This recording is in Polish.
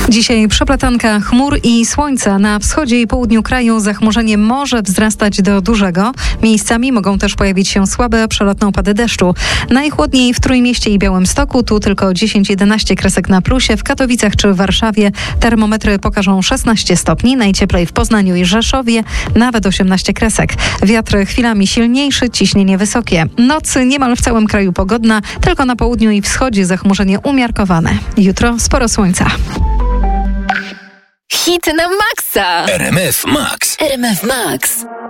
Dzisiaj przeplatanka chmur i słońca. Na wschodzie i południu kraju zachmurzenie może wzrastać do dużego. Miejscami mogą też pojawić się słabe, przelotne opady deszczu. Najchłodniej w Trójmieście i Białymstoku, tu tylko 10-11 kresek na plusie. W Katowicach czy Warszawie termometry pokażą 16 stopni. Najcieplej w Poznaniu i Rzeszowie, nawet 18 kresek. Wiatr chwilami silniejszy, ciśnienie wysokie. Noc niemal w całym kraju pogodna, tylko na południu i wschodzie zachmurzenie umiarkowane. Jutro sporo słońca. Hit na maksa! RMF Max. RMF Max.